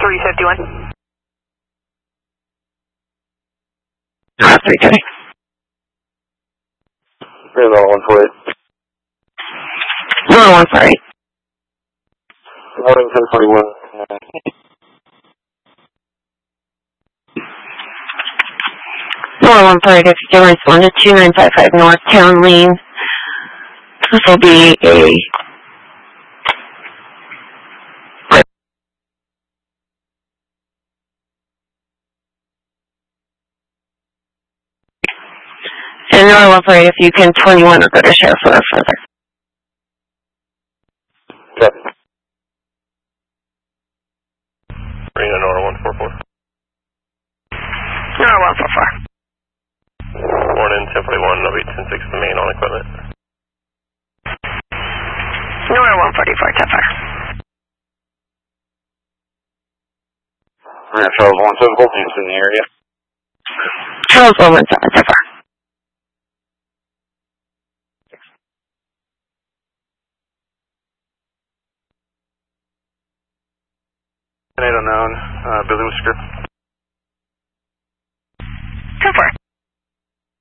351. 320. Here's all 148. 148. Morning 1041. 148, if you respond to 2955 North Town Lane. This will be a and North 148 if you can 21 or go to Sheriff or further. Copy. Marina Nora 144. Nora 144. Morning 1041, I'll be 106 the main on equipment. Nora 144, tougher. Charles 174, is in the area. Charles 117, tougher. Tornado known, Billy with script.